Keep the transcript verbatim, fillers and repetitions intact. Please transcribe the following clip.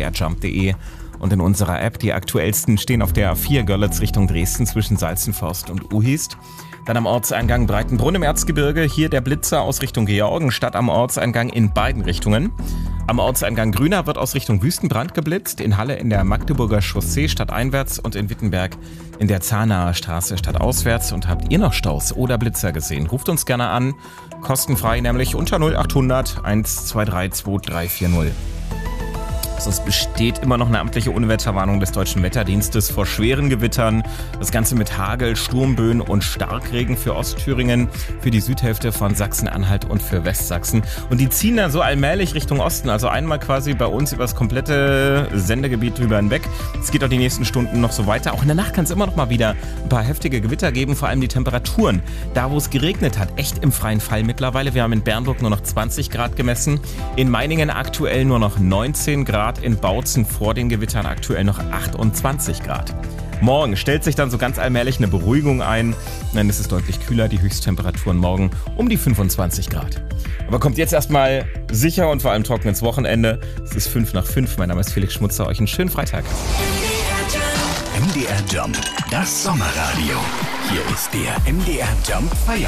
r jump punkt de und in unserer App. Die aktuellsten stehen auf der A vier Görlitz Richtung Dresden zwischen Salzenforst und Uhist. Dann am Ortseingang Breitenbrunn im Erzgebirge, hier der Blitzer aus Richtung Georgenstadt am Ortseingang in beiden Richtungen. Am Ortseingang Grüner wird aus Richtung Wüstenbrand geblitzt, in Halle in der Magdeburger Chaussee stadteinwärts und in Wittenberg in der Zahnaer Straße stadtauswärts. Und habt ihr noch Staus oder Blitzer gesehen? Ruft uns gerne an, kostenfrei nämlich unter null acht hundert eins zwei drei zwei drei vier null. Also es besteht immer noch eine amtliche Unwetterwarnung des Deutschen Wetterdienstes vor schweren Gewittern. Das Ganze mit Hagel, Sturmböen und Starkregen für Ostthüringen, für die Südhälfte von Sachsen-Anhalt und für Westsachsen. Und die ziehen dann so allmählich Richtung Osten, also einmal quasi bei uns über das komplette Sendegebiet drüber hinweg. Es geht auch die nächsten Stunden noch so weiter. Auch in der Nacht kann es immer noch mal wieder ein paar heftige Gewitter geben, vor allem die Temperaturen. Da, wo es geregnet hat, echt im freien Fall mittlerweile. Wir haben in Bernburg nur noch zwanzig Grad gemessen, in Meiningen aktuell nur noch neunzehn Grad. In Bautzen vor den Gewittern aktuell noch achtundzwanzig Grad. Morgen stellt sich dann so ganz allmählich eine Beruhigung ein. Dann ist es deutlich kühler, die Höchsttemperaturen morgen um die fünfundzwanzig Grad. Aber kommt jetzt erstmal sicher und vor allem trocken ins Wochenende. Es ist fünf nach fünf. Mein Name ist Felix Schmutzer. Euch einen schönen Freitag. M D R Jump, das Sommerradio. Hier ist der M D R Jump Feier.